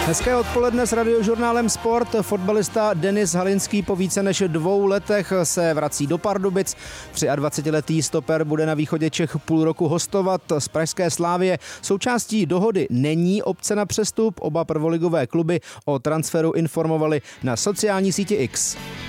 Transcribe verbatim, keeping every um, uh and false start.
Hezké odpoledne s Radiožurnálem Sport. Fotbalista Denis Halinský po více než dvou letech se vrací do Pardubic. dvacetitříletý stoper bude na východě Čech půl roku hostovat z pražské Slavie. Součástí dohody není opce na přestup. Oba prvoligové kluby o transferu informovali na sociální síti X.